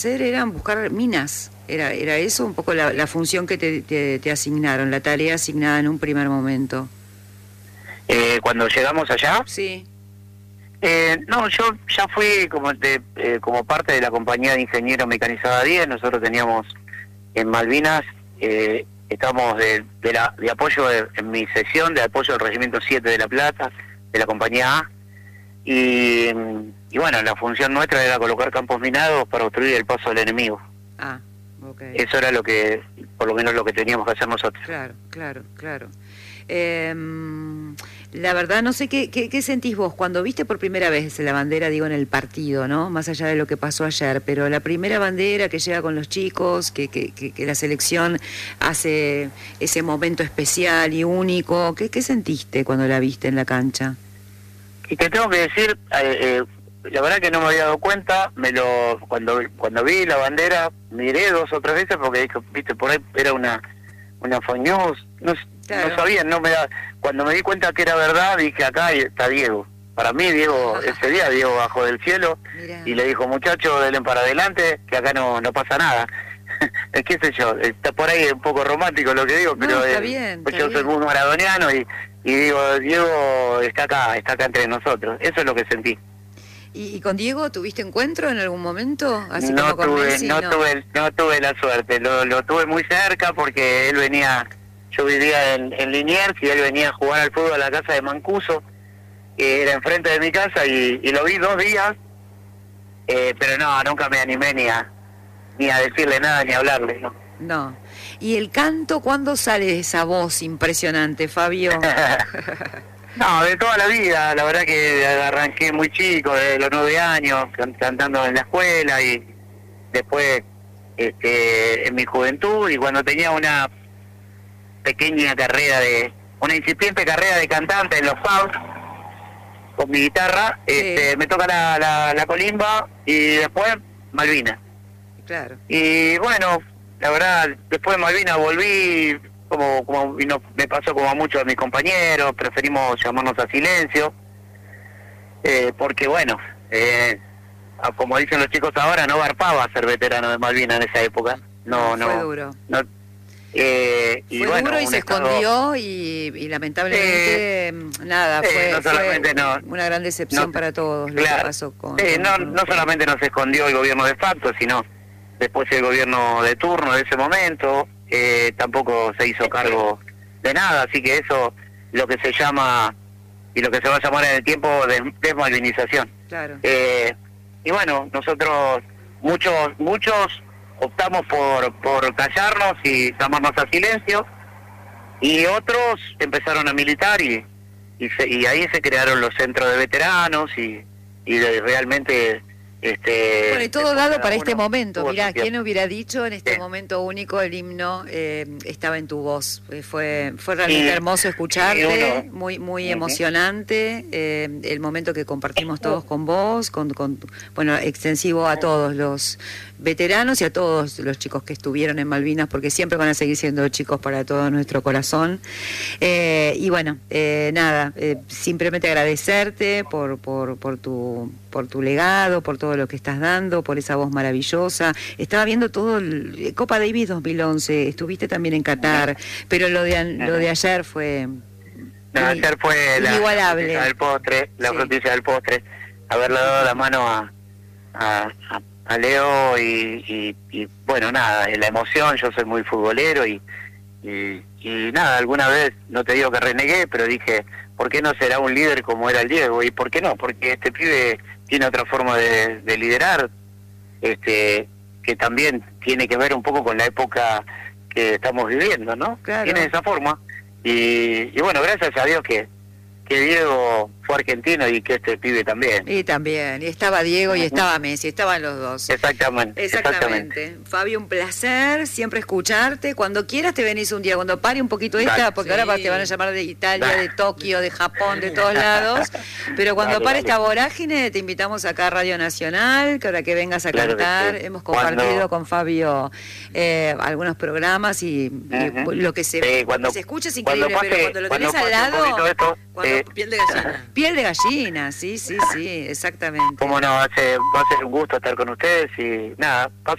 hacer eran buscar minas. Era eso un poco la función que te asignaron, la tarea asignada en un primer momento. Cuando llegamos allá, Sí. no, yo ya fui como parte de la compañía de ingenieros mecanizados 10. Nosotros teníamos en Malvinas, estábamos de apoyo en mi sección, de apoyo del Regimiento 7 de La Plata, de la compañía A. Y bueno, la función nuestra era colocar campos minados para obstruir el paso del enemigo. Ah, ok. Eso era por lo menos lo que teníamos que hacer nosotros. Claro. La verdad, no sé qué sentís vos cuando viste por primera vez la bandera, digo, en el partido, ¿no? Más allá de lo que pasó ayer, pero la primera bandera que llega con los chicos, que la selección hace ese momento especial y único, ¿qué sentiste cuando la viste en la cancha? Y te tengo que decir, la verdad que no me había dado cuenta, cuando vi la bandera, miré 2 o 3 veces porque dije, viste, por ahí era una fake news, Claro. No sabía, cuando me di cuenta que era verdad, dije, acá está Diego. Para mí, Diego, ese día, Diego bajó del cielo. Mirá. Y le dijo, muchachos, denle para adelante, que acá no pasa nada. Qué sé yo, está por ahí un poco romántico lo que digo, No, pero está bien, yo soy muy maradoniano y digo, Diego está acá entre nosotros. Eso es lo que sentí. ¿Y con Diego tuviste encuentro en algún momento? Así No como con Messi, no tuve la suerte, lo tuve muy cerca porque él venía, yo vivía en Liniers y él venía a jugar al fútbol a la casa de Mancuso, que era enfrente de mi casa, y lo vi 2 días, pero no, nunca me animé ni a decirle nada ni a hablarle, ¿no? No. ¿Y el canto cuándo sale esa voz impresionante, Fabio? No, de toda la vida, la verdad que arranqué muy chico, de los 9 años, cantando en la escuela, y después en mi juventud, y cuando tenía una incipiente carrera de cantante en los pubs, con mi guitarra, Sí. Me toca la colimba, y después Malvinas. Claro. Y bueno, la verdad, después de Malvinas volví, como me pasó como a muchos de mis compañeros, preferimos llamarnos a silencio, porque bueno, como dicen los chicos ahora, no garpaba ser veterano de Malvinas en esa época. No. Fue duro. Y Fue bueno, duro y se escondió y lamentablemente nada, fue una gran decepción para todos lo que pasó con... no solamente nos escondió el gobierno de facto, sino después el gobierno de turno de ese momento, tampoco se hizo cargo de nada, así que eso lo que se llama y lo que se va a llamar en el tiempo desmalvinización. Claro. Y bueno, nosotros muchos optamos por callarnos y llamarnos a silencio, y otros empezaron a militar y ahí se crearon los centros de veteranos y realmente bueno, y todo dado para este momento. Mirá, tiempo. ¿quién hubiera dicho en este momento único el himno estaba en tu voz? Fue realmente hermoso escucharte, muy emocionante, el momento que compartimos todos con vos, bueno, extensivo a todos los veteranos y a todos los chicos que estuvieron en Malvinas, porque siempre van a seguir siendo chicos para todo nuestro corazón. Y bueno, nada, simplemente agradecerte por tu legado, por todo lo que estás dando, por esa voz maravillosa. Estaba viendo todo Copa Davis 2011, estuviste también en Qatar, pero lo de ayer fue... ayer fue inigualable. La frutilla del postre, haberle dado la mano a Leo y bueno, nada, la emoción. Yo soy muy futbolero y nada, alguna vez, no te digo que renegué, pero dije, ¿por qué no será un líder como era el Diego? ¿Y por qué no? Porque este pibe tiene otra forma de liderar, que también tiene que ver un poco con la época que estamos viviendo, ¿no? Claro. Tiene esa forma. Y bueno, gracias a Dios que Diego fue argentino y que este pibe también. Y también, y estaba Diego y estaba Messi, estaban los dos. Exactamente. Fabio, un placer siempre escucharte. Cuando quieras te venís un día, cuando pare un poquito esta, porque ahora te van a llamar de Italia, de Tokio, de Japón, de todos lados. Pero cuando pare esta vorágine, te invitamos acá a Radio Nacional, que ahora que vengas a cantar. Hemos compartido con Fabio algunos programas y lo que se escucha es increíble, pero cuando lo tenés al lado... piel de gallina. Piel de gallina, sí, exactamente. Cómo no, va a ser un gusto estar con ustedes y nada,